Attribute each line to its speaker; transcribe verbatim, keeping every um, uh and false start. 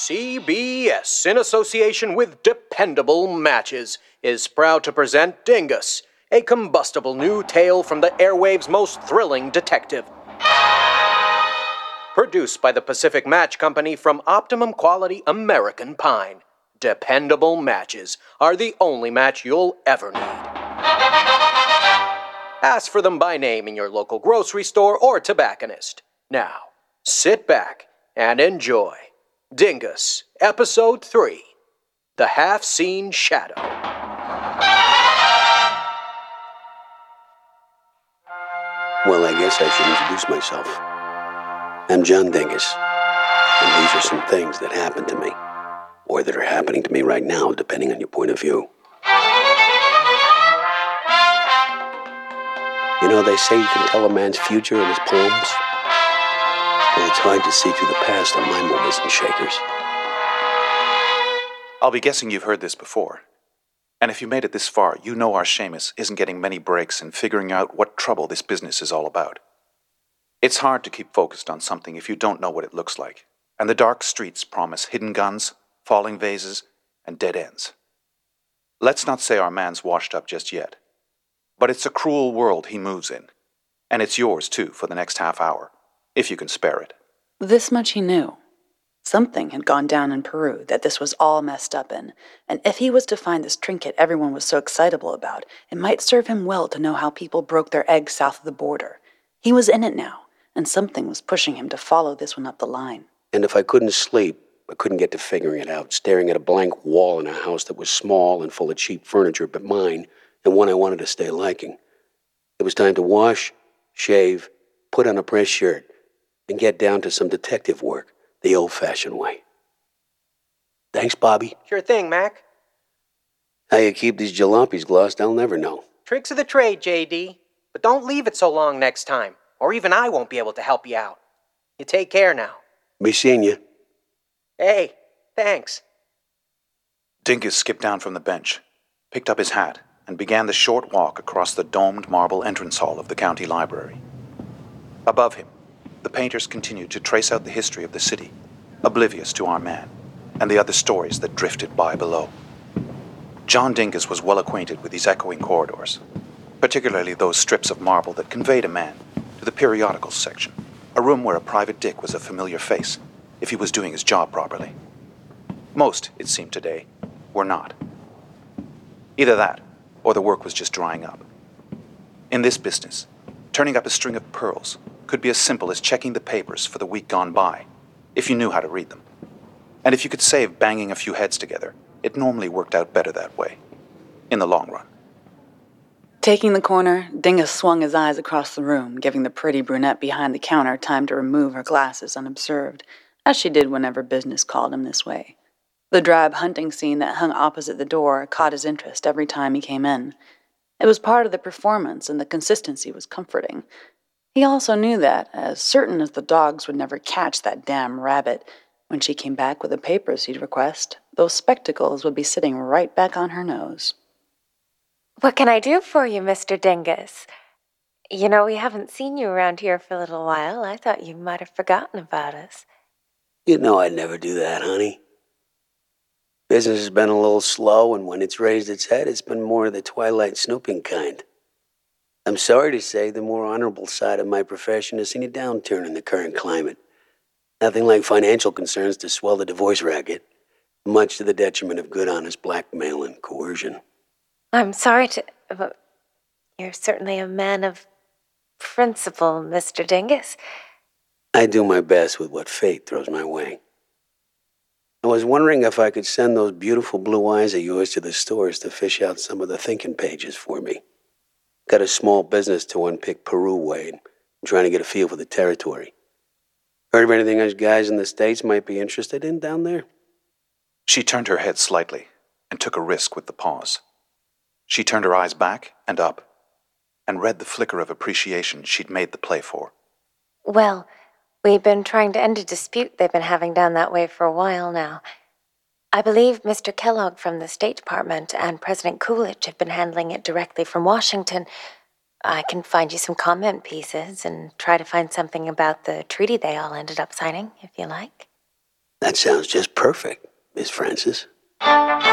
Speaker 1: C B S, in association with Dependable Matches, is proud to present Dingus, a combustible new tale from the airwaves' most thrilling detective. Produced by the Pacific Match Company from Optimum Quality American Pine, Dependable Matches are the only match you'll ever need. Ask for them by name in your local grocery store or tobacconist. Now, sit back and enjoy Dingus, Episode three, The Half-Seen Shadow.
Speaker 2: Well, I guess I should introduce myself. I'm John Dingus, and these are some things that happened to me, or that are happening to me right now, depending on your point of view. You know, they say you can tell a man's future in his poems. Well, it's hard to see through the past on my movers and shakers.
Speaker 3: I'll be guessing you've heard this before. And if you made it this far, you know our Seamus isn't getting many breaks in figuring out what trouble this business is all about. It's hard to keep focused on something if you don't know what it looks like, and the dark streets promise hidden guns, falling vases, and dead ends. Let's not say our man's washed up just yet, but it's a cruel world he moves in, and it's yours too for the next half hour, if you can spare it.
Speaker 4: This much he knew. Something had gone down in Peru that this was all messed up in, and if he was to find this trinket everyone was so excitable about, it might serve him well to know how people broke their eggs south of the border. He was in it now, and something was pushing him to follow this one up the line.
Speaker 2: And if I couldn't sleep, I couldn't get to figuring it out, staring at a blank wall in a house that was small and full of cheap furniture but mine, and one I wanted to stay liking. It was time to wash, shave, put on a press shirt, and get down to some detective work, the old-fashioned way. Thanks, Bobby.
Speaker 1: Sure thing, Mac.
Speaker 2: How you keep these jalopies glossed, I'll never know.
Speaker 1: Tricks of the trade, J D. But don't leave it so long next time, or even I won't be able to help you out. You take care now.
Speaker 2: Be seeing you.
Speaker 1: Hey, thanks.
Speaker 3: Dingus skipped down from the bench, picked up his hat, and began the short walk across the domed marble entrance hall of the county library. Above him, the painters continued to trace out the history of the city, oblivious to our man, and the other stories that drifted by below. John Dingus was well acquainted with these echoing corridors, particularly those strips of marble that conveyed a man to the periodicals section, a room where a private dick was a familiar face, if he was doing his job properly. Most, it seemed today, were not. Either that, or the work was just drying up. In this business, turning up a string of pearls could be as simple as checking the papers for the week gone by, if you knew how to read them. And if you could save banging a few heads together, it normally worked out better that way, in the long run.
Speaker 4: Taking the corner, Dingus swung his eyes across the room, giving the pretty brunette behind the counter time to remove her glasses unobserved, as she did whenever business called him this way. The drab hunting scene that hung opposite the door caught his interest every time he came in. It was part of the performance, and the consistency was comforting. He also knew that, as certain as the dogs would never catch that damn rabbit, when she came back with the papers he'd request, those spectacles would be sitting right back on her nose.
Speaker 5: What can I do for you, Mister Dingus? You know, we haven't seen you around here for a little while. I thought you might have forgotten about us.
Speaker 2: You know I'd never do that, honey. Business has been a little slow, and when it's raised its head, it's been more of the twilight snooping kind. I'm sorry to say the more honorable side of my profession has seen a downturn in the current climate. Nothing like financial concerns to swell the divorce racket, much to the detriment of good, honest blackmail and coercion.
Speaker 5: I'm sorry to... but you're certainly a man of principle, Mister Dingus.
Speaker 2: I do my best with what fate throws my way. I was wondering if I could send those beautiful blue eyes of yours to the stores to fish out some of the thinking pages for me. Got a small business to unpick Peru way, and I'm trying to get a feel for the territory. Heard of anything us guys in the States might be interested in down there?
Speaker 3: She turned her head slightly and took a risk with the pause. She turned her eyes back and up and read the flicker of appreciation she'd made the play for.
Speaker 5: Well, we've been trying to end a dispute they've been having down that way for a while now. I believe Mister Kellogg from the State Department and President Coolidge have been handling it directly from Washington. I can find you some comment pieces and try to find something about the treaty they all ended up signing, if you like.
Speaker 2: That sounds just perfect, Miss Francis.